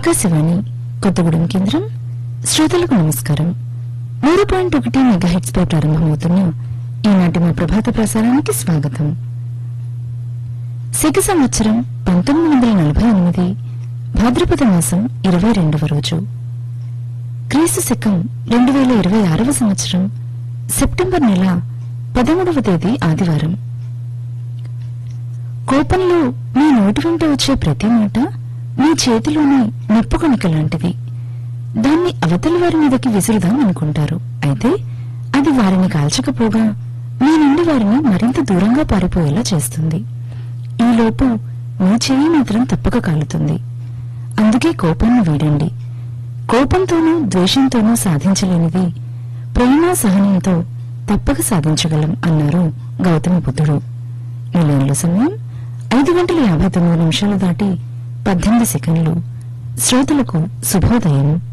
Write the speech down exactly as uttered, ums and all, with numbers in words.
ఆకాశవాణి కొత్తగూడెం కేంద్రం. శ్రోతలకు నమస్కారం. మూడు పాయింట్ ఒకటి మెగాహెట్స్ పై ప్రారంభమవుతున్న ఈనాటి మా ప్రభాత ప్రసారానికి స్వాగతం. శక సంవత్సరం పంతొమ్మిది వందల నలభై ఎనిమిది భాద్రపద మాసం ఇరవై రెండవ రోజు, క్రీస్తు శకం రెండు వేల ఇరవై ఆరవ సంవత్సరం సెప్టెంబర్ నెల పదమూడవ తేదీ ఆదివారం. కోపంలో మీ నోటి వెంట వచ్చే ప్రతి మాట మీ చేతిలోని నిప్పు కణిక లాంటిది. దాన్ని అవతలి వారి మీదకి విసురుదాం అనుకుంటారు. అయితే అది వారిని కాల్చకపోగా మీ నుండి వారిని మరింత దూరంగా పారిపోయేలా చేస్తుంది. ఈలోపు మీ చెయ్యి మాత్రం తప్పక కాలుతుంది. అందుకే కోపాన్ని వీడండి. కోపంతోనూ ద్వేషంతోనూ సాధించలేనిది ప్రేమ సహనంతో తప్పక సాధించగలం అన్నారు గౌతమ బుద్ధుడు. నిలయంలో సమయం ఐదు గంటల యాభై తొమ్మిది నిమిషాలు దాటి పద్దెనిమిది సెకండ్లు. శ్రోతలకు శుభోదయం.